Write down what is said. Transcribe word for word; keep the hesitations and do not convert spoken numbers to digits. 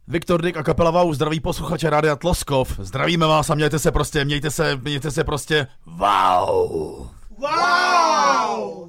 Viktor Dyk a kapela Wow zdraví posluchače Rádia Tloskov. Zdravíme vás a mějte se prostě, mějte se, mějte se prostě wow. Wow!